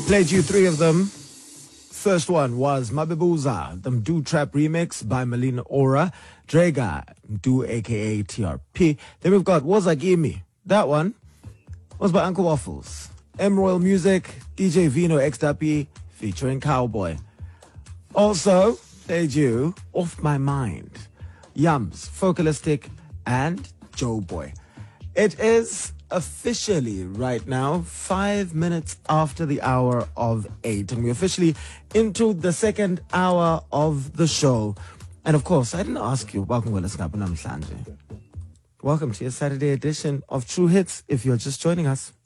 Played you three of them. First one was Mabebuza, the Mdu Trap remix by Melina Ora, Drega, Mdu aka TRP. Then we've got Wozagimi. That one was by Uncle Waffles. M Royal Music, DJ Vino X Dappy featuring Cowboy. Also played you Off My Mind, Yums, Focalistic, and Joe Boy. It is officially right now 5 minutes after the hour of 8, and we're officially into the second hour of the show. And of course, I didn't ask you, welcome to your Saturday edition of True Hits if you're just joining us.